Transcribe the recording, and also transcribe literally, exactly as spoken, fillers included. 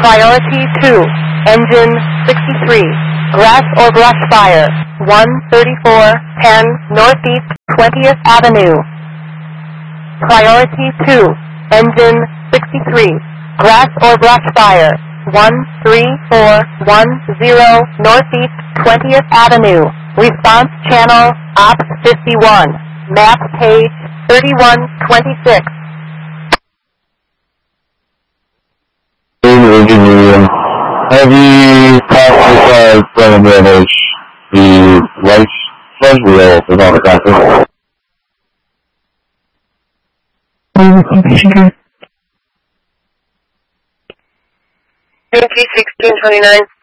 Priority two, engine sixty-three, grass or brush fire, one thirty-four ten Northeast twentieth Avenue. Priority two, engine sixty-three, grass or brush fire, one three four one zero Northeast twentieth Avenue. Response channel, Ops fifty-one, map page thirty-one twenty-six. Have you classified from damage the right front wheel without a cockpit? three sixteen twenty-nine.